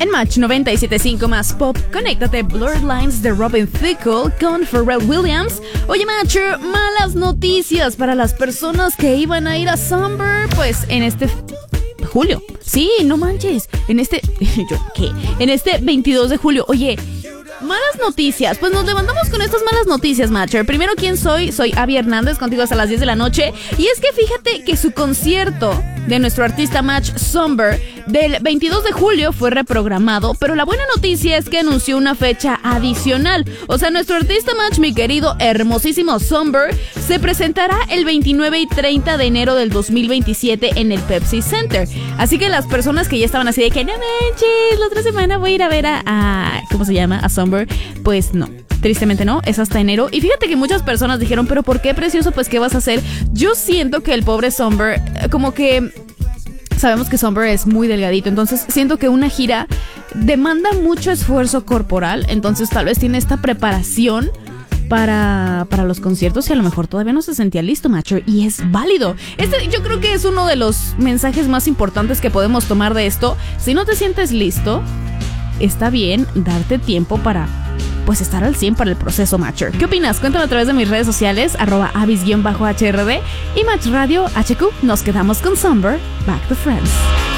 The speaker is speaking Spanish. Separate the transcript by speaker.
Speaker 1: En Match 97.5 más pop, conéctate Blurred Lines de Robin Thicke con Pharrell Williams. Oye, Matcher, malas noticias para las personas que iban a ir a Summer, pues en este julio. Sí, no manches. En este 22 de julio. Oye, malas noticias. Pues nos levantamos con estas malas noticias, Matcher. Primero, ¿quién soy? Soy Abby Hernández, contigo hasta las 10 de la noche. Y es que fíjate que su concierto de nuestro artista Match Somber del 22 de julio fue reprogramado, pero la buena noticia es que anunció una fecha adicional. O sea, nuestro artista Match, mi querido hermosísimo Somber, se presentará el 29 y 30 de enero del 2027 en el Pepsi Center. Así que las personas que ya estaban así de que no manches, la otra semana voy a ir a ver a ¿cómo se llama? A Somber, pues no. Tristemente no, es hasta enero. Y fíjate que muchas personas dijeron, pero ¿por qué, precioso? Pues ¿qué vas a hacer? Yo siento que el pobre Somber, como que sabemos que Somber es muy delgadito, entonces siento que una gira demanda mucho esfuerzo corporal, entonces tal vez tiene esta preparación para los conciertos y a lo mejor todavía no se sentía listo, macho, y es válido. Yo creo que es uno de los mensajes más importantes que podemos tomar de esto. Si no te sientes listo, está bien darte tiempo para pues estar al 100 para el proceso, Matcher. ¿Qué opinas? Cuéntame a través de mis redes sociales, @avis_hrd y Match Radio HQ. Nos quedamos con Somber, Back to Friends.